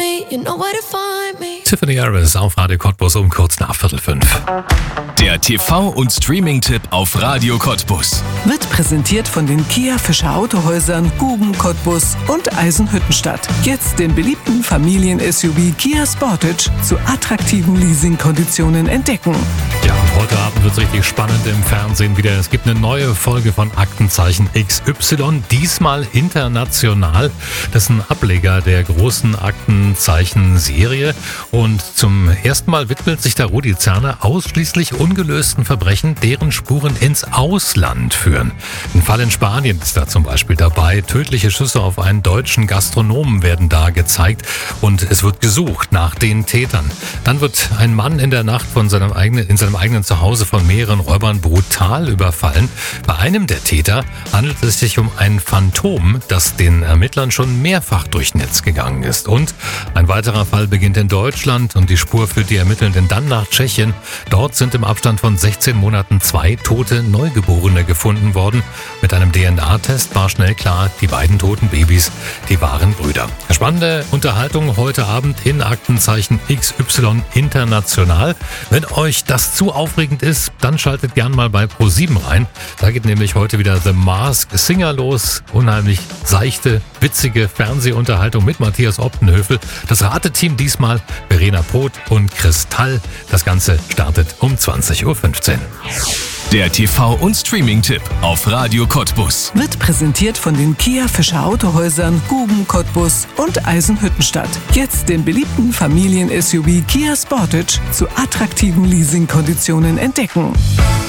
me, you know where to find me. Tiffany Harris auf Radio Cottbus um kurz nach 4:45. Der TV- und Streaming-Tipp auf Radio Cottbus. Wird präsentiert von den Kia Fischer Autohäusern Guben, Cottbus und Eisenhüttenstadt. Jetzt den beliebten Familien-SUV Kia Sportage zu attraktiven Leasingkonditionen entdecken. Ja, und heute Abend wird es richtig spannend im Fernsehen wieder. Es gibt eine neue Folge von Aktenzeichen XY, diesmal international. Das ist ein Ableger der großen Aktenzeichen-Serie. Und zum ersten Mal widmet sich der Rudi Zerner ausschließlich ungelösten Verbrechen, deren Spuren ins Ausland führen. Ein Fall in Spanien ist da zum Beispiel dabei. Tödliche Schüsse auf einen deutschen Gastronomen werden da gezeigt und es wird gesucht nach den Tätern. Dann wird ein Mann in der Nacht in seinem eigenen Zuhause von mehreren Räubern brutal überfallen. Bei einem der Täter handelt es sich um ein Phantom, das den Ermittlern schon mehrfach durchs Netz gegangen ist. Und ein weiterer Fall beginnt in Deutschland und die Spur führt die Ermittelnden dann nach Tschechien. Dort sind im Abstand von 16 Monaten 2 tote Neugeborene gefunden worden. Mit einem DNA-Test war schnell klar, die beiden toten Babys, die waren Brüder. Spannende Unterhaltung heute Abend in Aktenzeichen XY international. Wenn euch das zu aufregend ist, dann schaltet gern mal bei Pro7 rein. Da geht nämlich heute wieder The Masked Singer los. Unheimlich seichte, witzige Fernsehunterhaltung mit Matthias Optenhöfel. Das Rateteam diesmal Verena Poth und Kristall. Das Ganze startet um 20:15 Uhr. Der TV- und Streaming-Tipp auf Radio Cottbus. Wird präsentiert von den Kia Fischer Autohäusern Guben, Cottbus und Eisenhüttenstadt. Jetzt den beliebten Familien-SUV Kia Sportage zu attraktiven Leasingkonditionen entdecken.